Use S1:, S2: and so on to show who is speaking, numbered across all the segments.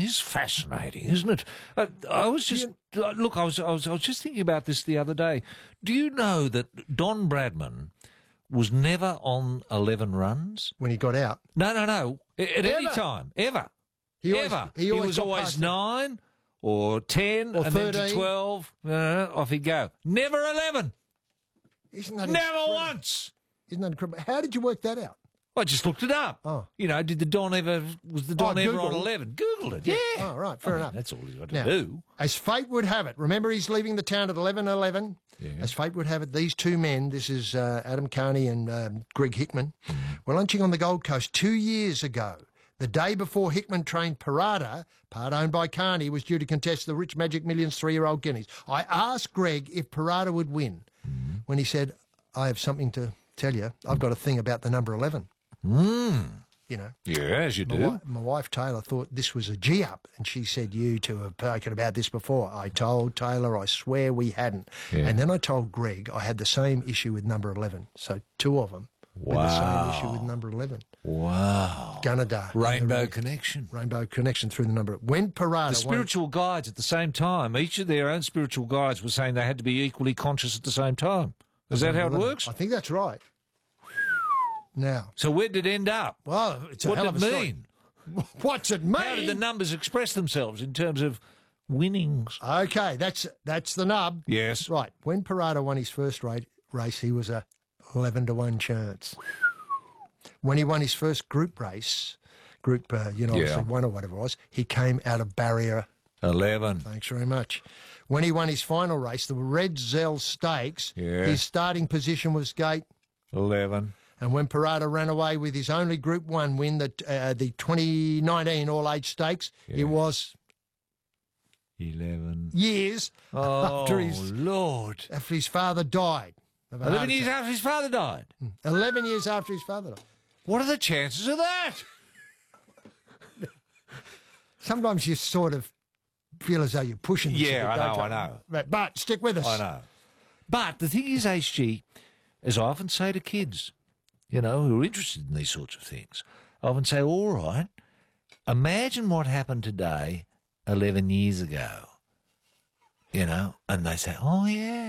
S1: is fascinating, isn't it? I was just look. I was just thinking about this the other day. Do you know that Don Bradman was never on 11 runs
S2: When he got out.
S1: No. At any time, ever. He was always 9 or 10
S2: or
S1: and
S2: 13.
S1: then to 12. Off he'd go. Never 11.
S2: Isn't that
S1: Never
S2: incredible?
S1: once.
S2: Isn't that incredible? How did you work that out?
S1: I just looked it up.
S2: Oh.
S1: You know, was the Don ever
S2: Googled.
S1: on 11? Googled it, yeah.
S2: Oh, right, fair enough.
S1: That's all he's got to
S2: Now,
S1: do.
S2: As fate would have it, remember he's leaving the town at 11:11.
S1: Yeah.
S2: As fate would have it, these two men, this is Adam Carney and Greg Hickman, were lunching on the Gold Coast 2 years ago. The day before Hickman trained Parada, part owned by Carney, was due to contest the Rich Magic Millions 3-year-old guineas. I asked Greg if Parada would win when he said, I have something to tell you. I've got a thing about the number 11. You know.
S1: Yeah, as you do.
S2: My wife, Taylor, thought this was a G-up, and she said, you two have spoken about this before. I told Taylor, I swear we hadn't.
S1: Yeah.
S2: And then I told Greg I had the same issue with number 11. So two of them with the same issue with number 11.
S1: Wow.
S2: Gunnedah.
S1: Rainbow Connection.
S2: Rainbow Connection through the number. When Parada...
S1: The spiritual guides at the same time, each of their own spiritual guides were saying they had to be equally conscious at the same time. Is that how it works?
S2: I think that's right. Now...
S1: So where did it end up?
S2: Well, it's a
S1: What
S2: hell
S1: did
S2: of a
S1: it
S2: story.
S1: mean?
S2: What's it mean?
S1: How did the numbers express themselves in terms of winnings?
S2: Okay, that's the nub.
S1: Yes.
S2: Right. When Parada won his first race, he was a 11-1 chance. When he won his first group race, obviously 1 or whatever it was, he came out of barrier.
S1: 11.
S2: Thanks very much. When he won his final race, the Red Zell Stakes,
S1: Yeah.
S2: his starting position was gate.
S1: 11.
S2: And when Parada ran away with his only Group 1 win, the 2019 All-Age Stakes, it was
S1: 11.
S2: years after his father died. of a
S1: 11
S2: heart
S1: years
S2: attack.
S1: after his father died.
S2: 11 years after his father died.
S1: What are the chances of that?
S2: Sometimes you sort of feel as though you're pushing this a bit,
S1: Yeah,
S2: don't
S1: I
S2: you?
S1: know.
S2: But stick with us.
S1: I know. But the thing is, HG, as I often say to kids, who are interested in these sorts of things, I often say, all right, imagine what happened today 11 years ago, and they say, oh,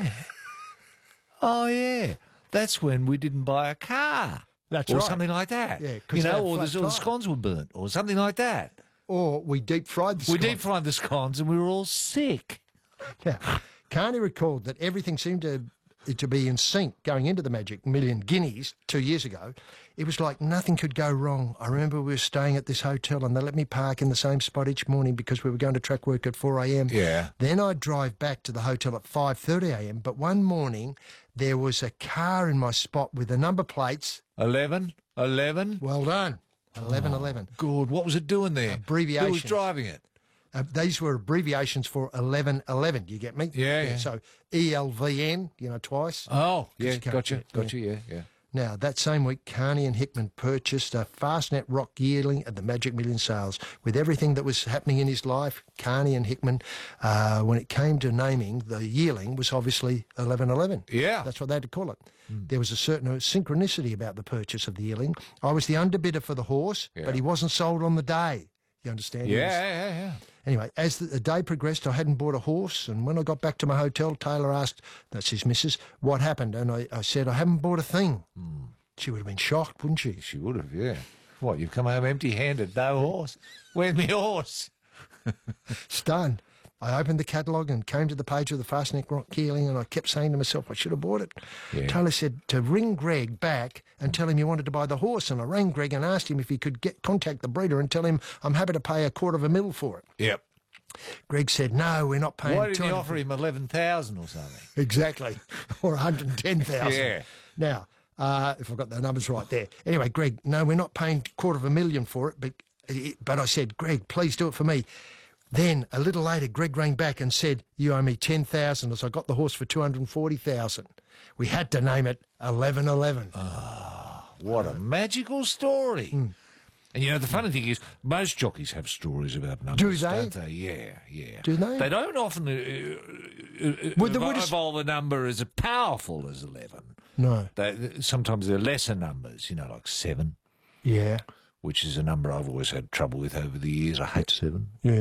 S1: yeah, that's when we didn't buy a car.
S2: That's
S1: or
S2: right.
S1: something like that.
S2: Yeah, 'cause they had
S1: or
S2: flat
S1: the
S2: tyre.
S1: scones were burnt, or something like that.
S2: Or we deep fried the
S1: We
S2: scones.
S1: deep fried the scones and we were all sick.
S2: Yeah. Carney recalled that everything seemed to be in sync going into the Magic Million Guineas 2 years ago. It was like nothing could go wrong. I remember we were staying at this hotel and they let me park in the same spot each morning because we were going to track work at 4 a.m.
S1: Yeah.
S2: Then I'd drive back to the hotel at 5:30 a.m. But one morning there was a car in my spot with the number plates.
S1: 11.
S2: Well done. 1111.
S1: Good. What was it doing there?
S2: Abbreviations.
S1: Who was driving it?
S2: These were abbreviations for 1111. You get me?
S1: Yeah.
S2: So ELVN, twice.
S1: Oh,
S2: you
S1: yeah,
S2: can't-
S1: gotcha, yeah.
S2: Now, that same week, Carney and Hickman purchased a Fastnet Rock yearling at the Magic Million sales. With everything that was happening in his life, Carney and Hickman, when it came to naming, the yearling was obviously 1111.
S1: Yeah.
S2: That's what they had to call it. There was a certain synchronicity about the purchase of the yearling. I was the underbidder for the horse,
S1: Yeah.
S2: but he wasn't sold on the day. You understand? He was-
S1: Yeah.
S2: Anyway, as the day progressed, I hadn't bought a horse, and when I got back to my hotel, Taylor asked, that's his missus, what happened? And I said, I haven't bought a thing. She would have been shocked, wouldn't she?
S1: She would have, yeah. What, you've come home empty-handed, no horse? Where's my horse?
S2: Stunned. I opened the catalogue and came to the page of the Fastnet Rock yearling, and I kept saying to myself, I should have bought it.
S1: Yeah.
S2: Taylor said to ring Greg back and tell him you wanted to buy the horse, and I rang Greg and asked him if he could contact the breeder and tell him I'm happy to pay $250,000 for it.
S1: Yep.
S2: Greg said, no, we're not paying
S1: Why didn't you
S2: 200.
S1: offer him 11,000 or something?
S2: Exactly. Or 110,000.
S1: Yeah.
S2: Now, if I've got the numbers right there. Anyway, Greg, no, we're not paying $250,000 for it, but I said, Greg, please do it for me. Then, a little later, Greg rang back and said, you owe me $10,000 as I got the horse for $240,000. We had to name it 1111.
S1: What a magical story. And, the funny thing is, most jockeys have stories about numbers,
S2: Do they?
S1: don't they? Yeah.
S2: Do they?
S1: They don't often
S2: Would
S1: evolve a number as powerful as 11.
S2: No.
S1: Sometimes they're lesser numbers, like 7,
S2: Yeah.
S1: which is a number I've always had trouble with over the years. I hate 7.
S2: Yeah.